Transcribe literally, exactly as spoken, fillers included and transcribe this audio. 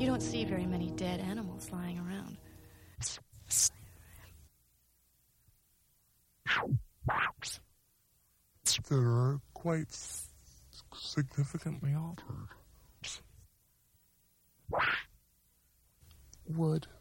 You don't see very many dead animals lying around. They're quite significantly altered. Wood